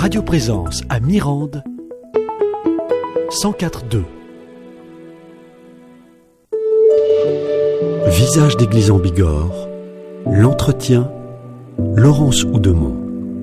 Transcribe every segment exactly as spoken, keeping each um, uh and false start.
Radio Présence à Mirande, cent quatre virgule deux. Visage d'église en Bigorre, l'entretien, Laurence Oudemont.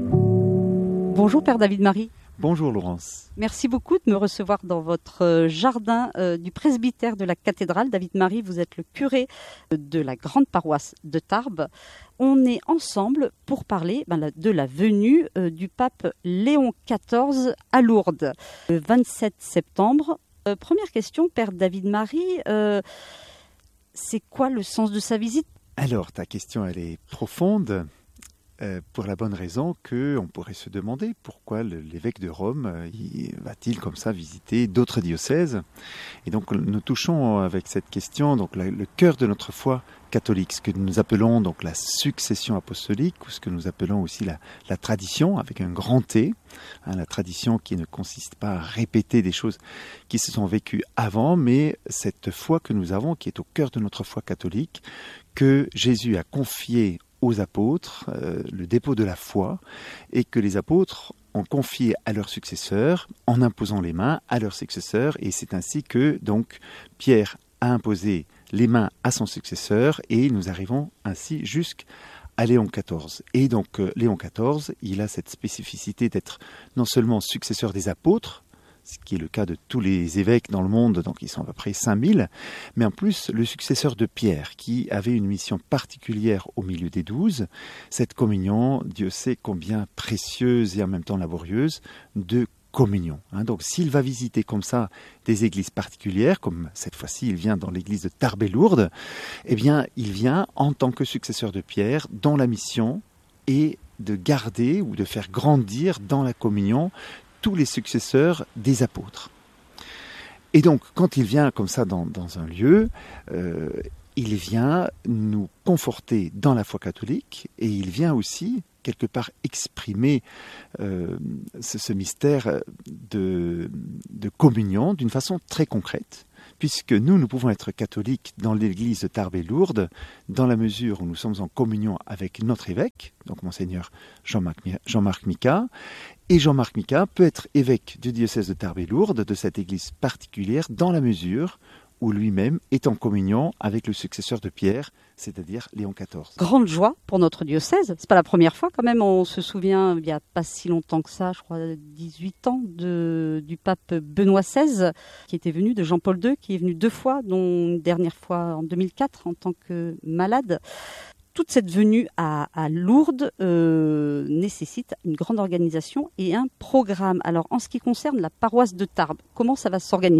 Bonjour Père David-Marie. Bonjour Laurence. Merci beaucoup de me recevoir dans votre jardin euh, du presbytère de la cathédrale. David-Marie, vous êtes le curé de la grande paroisse de Tarbes. On est ensemble pour parler ben, de la venue euh, du pape Léon quatorze à Lourdes, le vingt-sept septembre. Euh, première question, Père David-Marie, euh, c'est quoi le sens de sa visite ? Alors, ta question, elle est profonde. Euh, pour la bonne raison qu'on pourrait se demander pourquoi le, l'évêque de Rome euh, il, va-t-il comme ça visiter d'autres diocèses. Et donc nous touchons avec cette question donc la, le cœur de notre foi catholique, ce que nous appelons donc la succession apostolique, ou ce que nous appelons aussi la, la tradition avec un grand T, hein, la tradition qui ne consiste pas à répéter des choses qui se sont vécues avant, mais cette foi que nous avons qui est au cœur de notre foi catholique, que Jésus a confiée aux apôtres, euh, le dépôt de la foi, et que les apôtres ont confié à leurs successeurs, en imposant les mains à leurs successeurs, et c'est ainsi que donc Pierre a imposé les mains à son successeur, et nous arrivons ainsi jusqu'à Léon quatorze. Et donc euh, Léon quatorze, il a cette spécificité d'être non seulement successeur des apôtres, ce qui est le cas de tous les évêques dans le monde, donc ils sont à peu près cinq mille, mais en plus le successeur de Pierre, qui avait une mission particulière au milieu des douze, cette communion, Dieu sait combien précieuse et en même temps laborieuse, de communion. Hein, donc s'il va visiter comme ça des églises particulières, comme cette fois-ci il vient dans l'église de Tarbes et Lourdes, eh bien il vient en tant que successeur de Pierre, dont la mission est de garder ou de faire grandir dans la communion tous les successeurs des apôtres. Et donc, quand il vient comme ça dans, dans un lieu, euh, il vient nous conforter dans la foi catholique et il vient aussi, quelque part, exprimer euh, ce, ce mystère de, de communion d'une façon très concrète, puisque nous, nous pouvons être catholiques dans l'église de Tarbes et Lourdes, dans la mesure où nous sommes en communion avec notre évêque, donc Monseigneur Jean-Marc, Jean-Marc Micas, et Jean-Marc Micas peut être évêque du diocèse de Tarbes et Lourdes, de cette église particulière, dans la mesure où lui-même est en communion avec le successeur de Pierre, c'est-à-dire Léon quatorze. Grande joie pour notre diocèse. C'est pas la première fois quand même. On se souvient, il n'y a pas si longtemps que ça, je crois dix-huit ans, de, du pape Benoît seize, qui était venu, de Jean-Paul deux, qui est venu deux fois, dont une dernière fois en deux mille quatre en tant que malade. Toute cette venue à, à Lourdes euh, nécessite une grande organisation et un programme. Alors, en ce qui concerne la paroisse de Tarbes, comment ça va s'organiser ?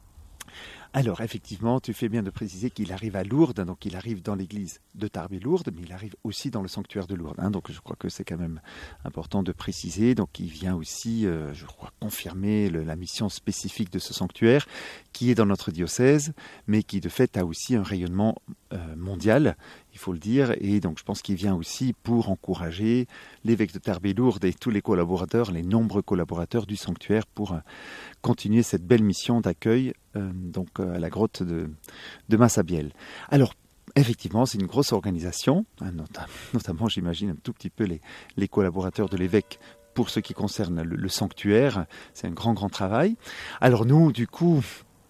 Alors, effectivement, tu fais bien de préciser qu'il arrive à Lourdes, donc il arrive dans l'église de Tarbes et Lourdes, mais il arrive aussi dans le sanctuaire de Lourdes. Hein, donc, je crois que c'est quand même important de préciser. Donc, il vient aussi, euh, je crois, confirmer le, la mission spécifique de ce sanctuaire, qui est dans notre diocèse, mais qui, de fait, a aussi un rayonnement euh, mondial, il faut le dire. Et donc, je pense qu'il vient aussi pour encourager l'évêque de Tarbes et Lourdes et tous les collaborateurs, les nombreux collaborateurs du sanctuaire, pour euh, continuer cette belle mission d'accueil euh, donc à la grotte de, de Massabielle. Alors, effectivement, c'est une grosse organisation, hein, not- notamment, j'imagine, un tout petit peu les, les collaborateurs de l'évêque pour ce qui concerne le, le sanctuaire. C'est un grand, grand travail. Alors nous, du coup,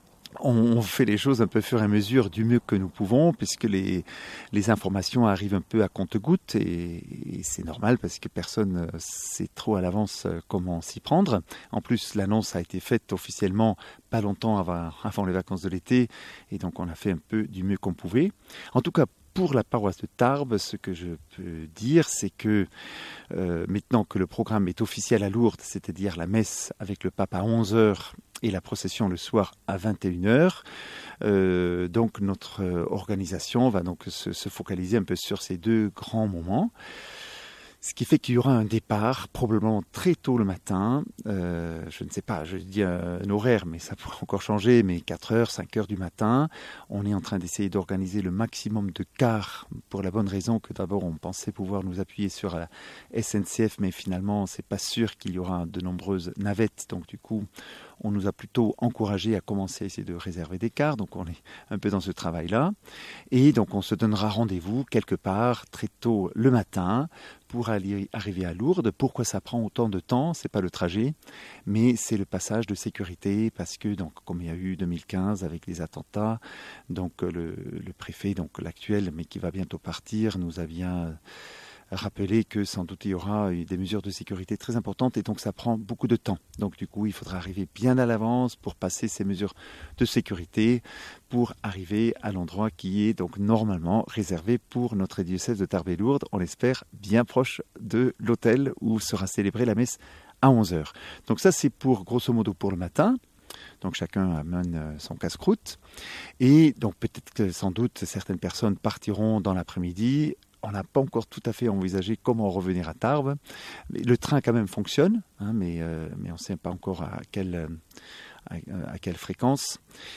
on fait les choses un peu au fur et à mesure du mieux que nous pouvons, puisque les, les informations arrivent un peu à compte-gouttes, et, et c'est normal parce que personne ne sait trop à l'avance comment s'y prendre. En plus, l'annonce a été faite officiellement pas longtemps avant, avant les vacances de l'été, et donc on a fait un peu du mieux qu'on pouvait. En tout cas, pour la paroisse de Tarbes, ce que je peux dire, c'est que euh, maintenant que le programme est officiel à Lourdes, c'est-à-dire la messe avec le pape à onze heures et la procession le soir à vingt et une heures, euh, donc notre euh, organisation va donc se, se focaliser un peu sur ces deux grands moments. Ce qui fait qu'il y aura un départ probablement très tôt le matin, euh, je ne sais pas, je dis un, un horaire, mais ça pourrait encore changer, mais quatre heures, cinq heures du matin. On est en train d'essayer d'organiser le maximum de cars, pour la bonne raison que d'abord on pensait pouvoir nous appuyer sur la S N C F, mais finalement c'est pas sûr qu'il y aura de nombreuses navettes, donc du coup on nous a plutôt encouragé à commencer à essayer de réserver des cars, donc on est un peu dans ce travail-là. Et donc on se donnera rendez-vous quelque part très tôt le matin pour aller, arriver à Lourdes. Pourquoi ça prend autant de temps? C'est pas le trajet, mais c'est le passage de sécurité, parce que donc comme il y a eu deux mille quinze avec les attentats, donc le, le préfet, donc l'actuel, mais qui va bientôt partir, nous a bien rappeler que sans doute il y aura des mesures de sécurité très importantes et donc ça prend beaucoup de temps. Donc du coup, il faudra arriver bien à l'avance pour passer ces mesures de sécurité pour arriver à l'endroit qui est donc normalement réservé pour notre diocèse de Tarbes-Lourdes. On l'espère bien proche de l'hôtel où sera célébrée la messe à onze heures. Donc ça, c'est pour grosso modo pour le matin. Donc chacun amène son casse-croûte. Et donc peut-être que sans doute certaines personnes partiront dans l'après-midi. On n'a pas encore tout à fait envisagé comment revenir à Tarbes. Le train quand même fonctionne, hein, mais, euh, mais on ne sait pas encore à quelle, à, à quelle fréquence.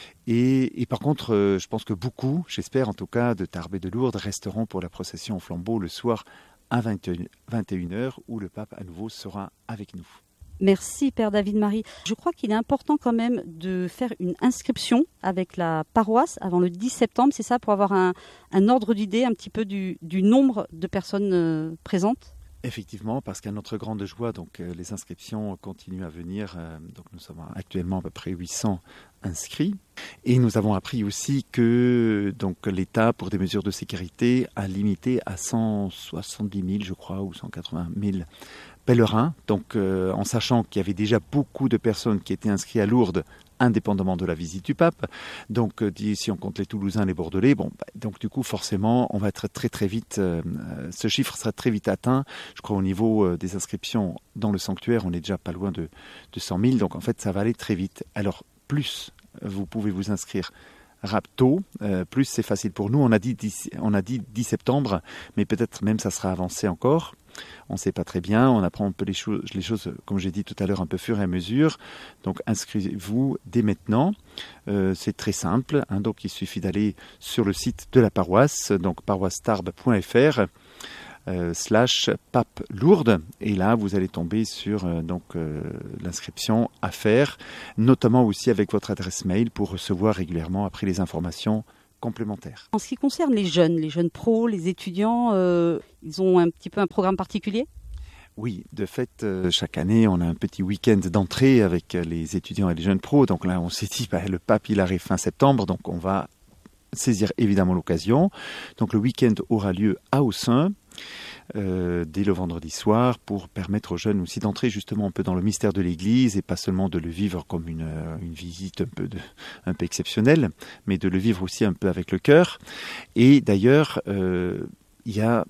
Et, et par contre, euh, je pense que beaucoup, j'espère en tout cas, de Tarbes et de Lourdes resteront pour la procession au flambeau le soir à vingt et une heures où le pape à nouveau sera avec nous. Merci Père David-Marie. Je crois qu'il est important quand même de faire une inscription avec la paroisse avant le dix septembre, c'est ça, pour avoir un, un ordre d'idée un petit peu du, du nombre de personnes euh, présentes? Effectivement, parce qu'à notre grande joie, donc, euh, les inscriptions continuent à venir. Euh, donc nous sommes actuellement à peu près huit cents inscrits. Et nous avons appris aussi que donc, l'État, pour des mesures de sécurité, a limité à cent soixante-dix mille, je crois, ou cent quatre-vingts mille pèlerins, donc euh, en sachant qu'il y avait déjà beaucoup de personnes qui étaient inscrites à Lourdes, indépendamment de la visite du pape. Donc euh, si on compte les Toulousains, les Bordelais, bon, bah, donc du coup forcément on va être très très vite, euh, ce chiffre sera très vite atteint. Je crois au niveau euh, des inscriptions dans le sanctuaire, on est déjà pas loin de, de cent mille, donc en fait ça va aller très vite. Alors plus vous pouvez vous inscrire tôt, euh, plus c'est facile pour nous. On a dit dix, on a dit dix septembre, mais peut-être même ça sera avancé encore. On ne sait pas très bien, on apprend un peu les choses, les choses, comme j'ai dit tout à l'heure, un peu fur et à mesure. Donc inscrivez-vous dès maintenant. Euh, c'est très simple, hein, donc il suffit d'aller sur le site de la paroisse, donc paroissetarbes point f r. Euh, slash pape Lourdes, et là vous allez tomber sur euh, donc euh, l'inscription à faire, notamment aussi avec votre adresse mail pour recevoir régulièrement après les informations complémentaires. En ce qui concerne les jeunes, les jeunes pros, les étudiants, euh, ils ont un petit peu un programme particulier? Oui, de fait, euh, chaque année, on a un petit week-end d'entrée avec les étudiants et les jeunes pros. Donc là, on s'est dit, bah, le pape, il arrive fin septembre, donc on va saisir évidemment l'occasion. Donc le week-end aura lieu à Aussin, euh, dès le vendredi soir, pour permettre aux jeunes aussi d'entrer justement un peu dans le mystère de l'Église et pas seulement de le vivre comme une, une visite un peu, de, un peu exceptionnelle, mais de le vivre aussi un peu avec le cœur. Et d'ailleurs, euh, il y a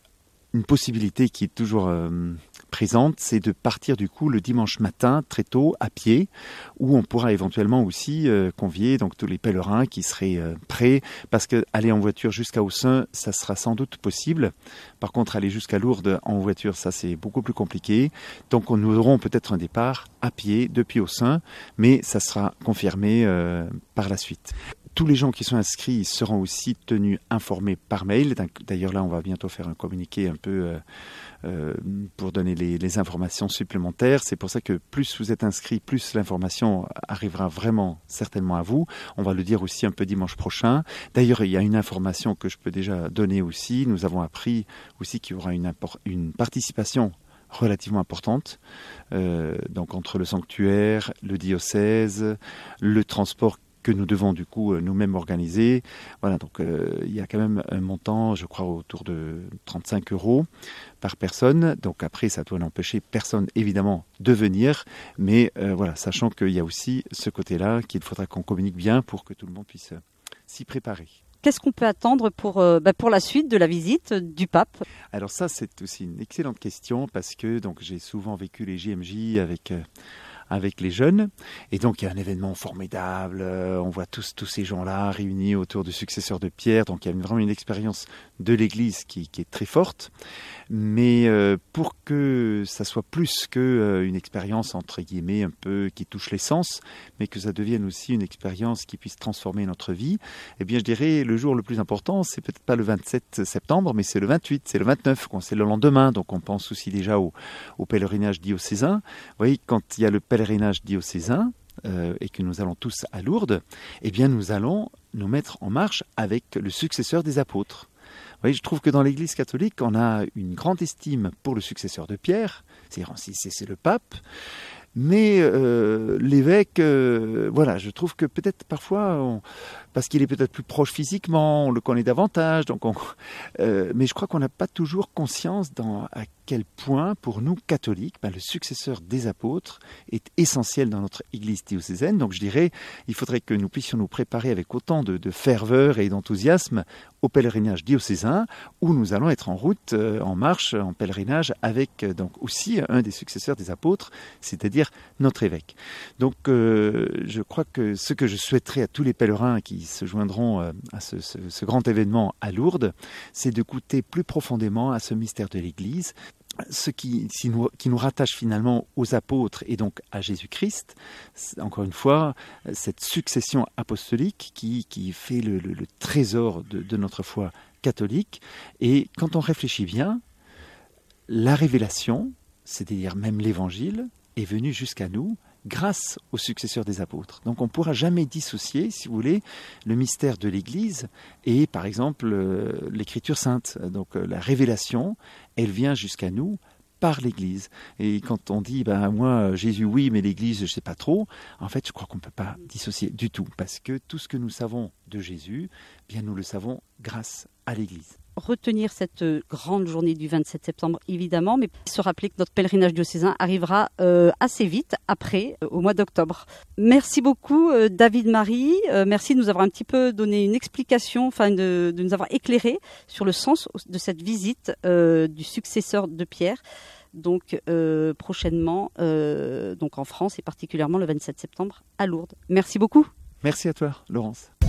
une possibilité qui est toujours euh, présente, c'est de partir du coup le dimanche matin très tôt à pied, où on pourra éventuellement aussi euh, convier donc tous les pèlerins qui seraient euh, prêts, parce que aller en voiture jusqu'à Aussin, ça sera sans doute possible. Par contre, aller jusqu'à Lourdes en voiture, ça c'est beaucoup plus compliqué. Donc nous aurons peut-être un départ à pied depuis Aussin, mais ça sera confirmé euh, par la suite. Tous les gens qui sont inscrits seront aussi tenus informés par mail. D'ailleurs, là, on va bientôt faire un communiqué un peu euh, euh, pour donner les, les informations supplémentaires. C'est pour ça que plus vous êtes inscrits, plus l'information arrivera vraiment certainement à vous. On va le dire aussi un peu dimanche prochain. D'ailleurs, il y a une information que je peux déjà donner aussi. Nous avons appris aussi qu'il y aura une, une participation relativement importante, euh, donc entre le sanctuaire, le diocèse, le transport que nous devons du coup nous-mêmes organiser. Voilà, donc euh, il y a quand même un montant, je crois, autour de trente-cinq euros par personne. Donc après, ça doit n'empêcher personne, évidemment, de venir. Mais euh, voilà, sachant qu'il y a aussi ce côté-là qu'il faudra qu'on communique bien pour que tout le monde puisse s'y préparer. Qu'est-ce qu'on peut attendre pour, euh, bah pour la suite de la visite du pape? Alors ça, c'est aussi une excellente question parce que donc j'ai souvent vécu les J M J avec... Euh, avec les jeunes. Et donc, il y a un événement formidable. Euh, on voit tous, tous ces gens-là réunis autour du successeur de Pierre. Donc, il y a une, vraiment une expérience de l'Église qui, qui est très forte. Mais euh, pour que ça soit plus qu'une euh, expérience, entre guillemets, un peu qui touche les sens, mais que ça devienne aussi une expérience qui puisse transformer notre vie, eh bien, je dirais, le jour le plus important, c'est peut-être pas le vingt-sept septembre, mais c'est le vingt-huit, c'est le vingt-neuf, c'est le lendemain. Donc, on pense aussi déjà au, au pèlerinage diocésain. Vous voyez, quand il y a le pèlerinage pèlerinage diocésain euh, et que nous allons tous à Lourdes, eh bien nous allons nous mettre en marche avec le successeur des apôtres. voyez, je trouve que dans l'Église catholique, on a une grande estime pour le successeur de Pierre, c'est-à-dire c'est, c'est le pape. Mais euh, l'évêque, euh, voilà, je trouve que peut-être parfois, on, parce qu'il est peut-être plus proche physiquement, on le connaît davantage, donc on, euh, mais je crois qu'on n'a pas toujours conscience dans, à quel point, pour nous catholiques, ben, le successeur des apôtres est essentiel dans notre Église diocésaine. Donc je dirais, il faudrait que nous puissions nous préparer avec autant de, de ferveur et d'enthousiasme au pèlerinage diocésain, où nous allons être en route, euh, en marche, en pèlerinage, avec euh, donc aussi un des successeurs des apôtres, c'est-à-dire notre évêque. Donc euh, je crois que ce que je souhaiterais à tous les pèlerins qui se joindront euh, à ce, ce, ce grand événement à Lourdes, c'est de goûter plus profondément à ce mystère de l'Église, ce qui, qui, nous, qui nous rattache finalement aux apôtres et donc à Jésus-Christ. Encore une fois, cette succession apostolique qui, qui fait le, le, le trésor de, de notre foi catholique. Et quand on réfléchit bien, la révélation, c'est-à-dire même l'Évangile, est venue jusqu'à nous grâce aux successeurs des apôtres. Donc on ne pourra jamais dissocier, si vous voulez, le mystère de l'Église et, par exemple, euh, l'Écriture sainte. Donc euh, la révélation, elle vient jusqu'à nous par l'Église. Et quand on dit, ben moi, Jésus, oui, mais l'Église, je ne sais pas trop, en fait, je crois qu'on ne peut pas dissocier du tout, parce que tout ce que nous savons de Jésus, bien nous le savons grâce à l'Église. Retenir cette grande journée du vingt-sept septembre, évidemment, mais se rappeler que notre pèlerinage diocésain arrivera euh, assez vite, après, euh, au mois d'octobre. Merci beaucoup, euh, David-Marie. Euh, merci de nous avoir un petit peu donné une explication, enfin de, de nous avoir éclairé sur le sens de cette visite euh, du successeur de Pierre. Donc euh, prochainement, euh, donc en France et particulièrement le vingt-sept septembre à Lourdes. Merci beaucoup. Merci à toi, Laurence.